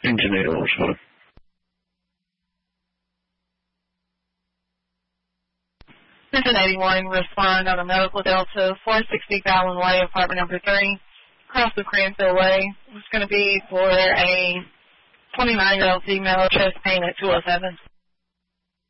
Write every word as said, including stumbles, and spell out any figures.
Engineer also. This is eighty-one, respond on a medical Delta, four sixty Fallon Way, apartment number three, across the Cranfield Way. It's going to be for a twenty-nine-year-old female, chest pain at two oh seven.